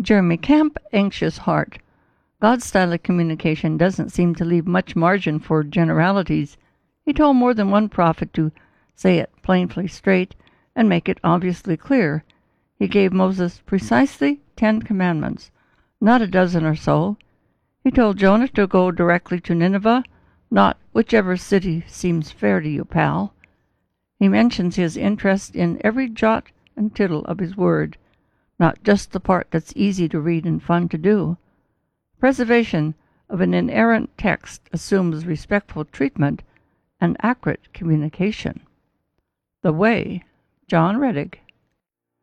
Jeremy Camp, Anxious Heart. God's style of communication doesn't seem to leave much margin for generalities. He told more than one prophet to say it plainly straight and make it obviously clear. He gave Moses precisely 10 commandments, not a dozen or so. He told Jonah to go directly to Nineveh, not whichever city seems fair to you, pal. He mentions his interest in every jot and tittle of his word, not just the part that's easy to read and fun to do. Preservation of an inerrant text assumes respectful treatment and accurate communication. The Way, John Reddick.